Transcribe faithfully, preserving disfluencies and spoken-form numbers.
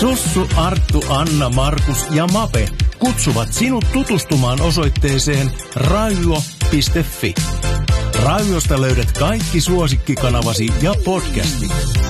Sussu, Arttu, Anna, Markus ja Mape kutsuvat sinut tutustumaan osoitteeseen raivio piste fi. Raiviosta löydät kaikki suosikkikanavasi ja podcastit.